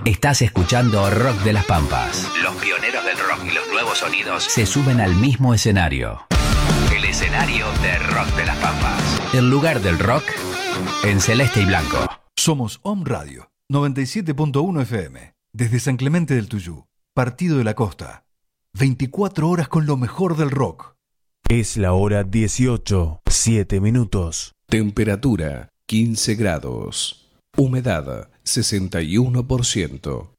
Estás escuchando Rock de las Pampas. Los pioneros del rock y los nuevos sonidos se suben al mismo escenario. El escenario de Rock de las Pampas. El lugar del rock en celeste y blanco. Somos Om Radio 97.1 FM. Desde San Clemente del Tuyú, Partido de la Costa. 24 horas con lo mejor del rock. Es la hora 18, 7 minutos. Temperatura 15 grados. Humedad 61%.